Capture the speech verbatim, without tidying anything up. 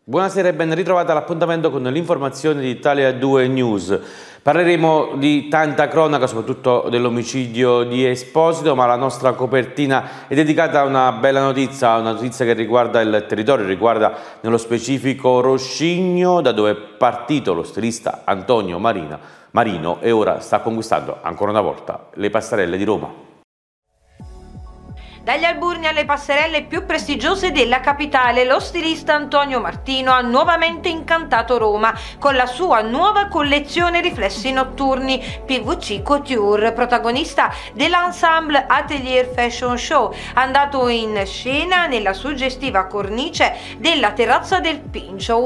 Buonasera e ben ritrovata all'appuntamento con l'informazione di Italia due News. Parleremo di tanta cronaca, soprattutto dell'omicidio di Esposito, ma la nostra copertina è dedicata a una bella notizia, una notizia che riguarda il territorio, riguarda nello specifico Roscigno, da dove è partito lo stilista Antonio Marina, Marino e ora sta conquistando ancora una volta le passerelle di Roma. Dagli Alburni alle passerelle più prestigiose della capitale, lo stilista Antonio Martino ha nuovamente incantato Roma con la sua nuova collezione riflessi notturni P V C Couture, protagonista dell'ensemble Atelier Fashion Show, andato in scena nella suggestiva cornice della Terrazza del Pincio.